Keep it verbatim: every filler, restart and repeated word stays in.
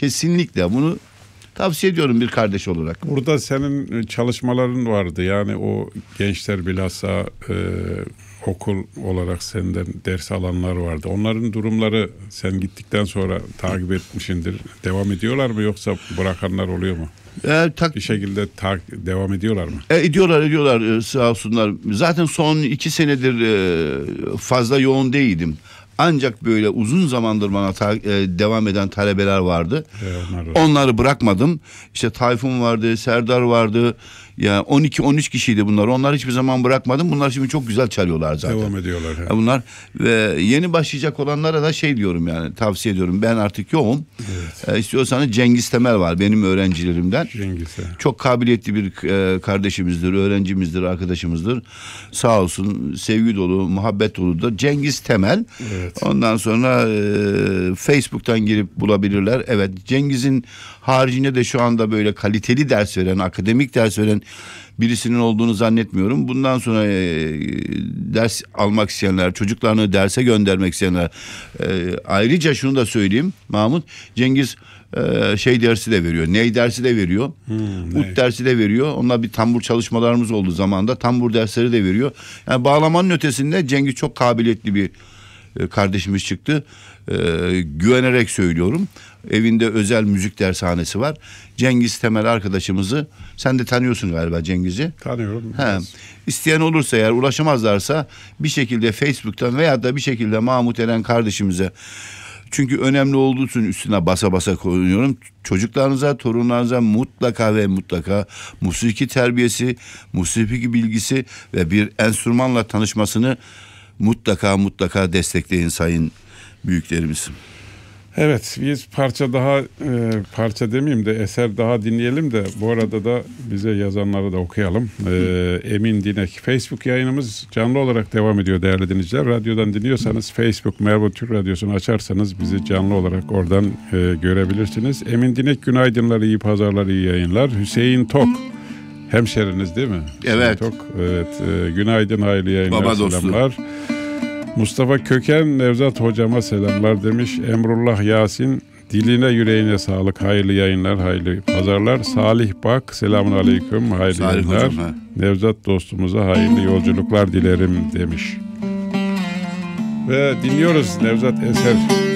kesinlikle bunu tavsiye ediyorum bir kardeş olarak. Burada senin çalışmaların vardı. Yani o gençler bilhassa e, okul olarak senden ders alanlar vardı. Onların durumları sen gittikten sonra takip etmişsindir. Devam ediyorlar mı yoksa bırakanlar oluyor mu? E, tak, bir şekilde ta- devam ediyorlar mı? E, ediyorlar ediyorlar e, sağ olsunlar. Zaten son iki senedir e, fazla yoğun değildim. Ancak böyle uzun zamandır bana ta- e, devam eden talebeler vardı. Evet, onları bırakmadım. İşte Tayfun vardı, Serdar vardı. Ya on iki on üç kişiydi bunlar. Onları hiçbir zaman bırakmadım. Bunlar şimdi çok güzel çalıyorlar zaten. Devam ediyorlar. Yani. Bunlar ve yeni başlayacak olanlara da şey diyorum yani tavsiye ediyorum. Ben artık yoğum. Evet. E, istiyorsanız Cengiz Temel var benim öğrencilerimden. Cengiz. Çok kabiliyetli bir e, kardeşimizdir, öğrencimizdir, arkadaşımızdır. Sağ olsun, sevgi dolu, muhabbet dolu da Cengiz Temel. Evet. Ondan sonra e, Facebook'tan girip bulabilirler. Evet, Cengiz'in haricinde de şu anda böyle kaliteli ders veren, akademik ders veren birisinin olduğunu zannetmiyorum. Bundan sonra e, ders almak isteyenler, çocuklarını derse göndermek isteyenler. E, ayrıca şunu da söyleyeyim Mahmut, Cengiz e, şey dersi de veriyor. Ney dersi de veriyor. Hmm, Ut dersi de veriyor. Onunla bir tambur çalışmalarımız oldu zamanda. Tambur dersleri de veriyor. Yani bağlamanın ötesinde Cengiz çok kabiliyetli bir e, kardeşimiz çıktı. E, güvenerek söylüyorum. Evinde özel müzik dershanesi var. Cengiz Temel arkadaşımızı, sen de tanıyorsun galiba Cengiz'i. Tanıyorum. He. İsteyen olursa eğer, ulaşamazlarsa bir şekilde Facebook'tan veya da bir şekilde Mahmut Eren kardeşimize, çünkü önemli olduğu için üstüne basa basa koyuyorum. Çocuklarınıza, torunlarınıza mutlaka ve mutlaka musiki terbiyesi, musiki bilgisi ve bir enstrümanla tanışmasını mutlaka mutlaka destekleyin sayın büyüklerimiz. Evet, biz parça daha e, parça demeyeyim de eser daha dinleyelim de bu arada da bize yazanları da okuyalım. E, Emin Dinek. Facebook yayınımız canlı olarak devam ediyor değerli dinleyiciler. Radyodan dinliyorsanız Facebook Merhaba Türk Radyosu'nu açarsanız bizi canlı olarak oradan e, görebilirsiniz. Emin Dinek günaydınlar, iyi pazarlar, iyi yayınlar. Hüseyin Tok. Hemşeriniz değil mi? Evet. Hüseyin Tok. Evet. E, günaydın, hayırlı yayınlar, Baba selamlar. Dostu. Mustafa Köken Nevzat hocama selamlar demiş. Emrullah Yasin diline yüreğine sağlık, hayırlı yayınlar, hayırlı pazarlar. Salih Bak selamun aleyküm, hayırlı Salih yayınlar. Hocam, Nevzat dostumuza hayırlı yolculuklar dilerim demiş. Ve dinliyoruz Nevzat eser.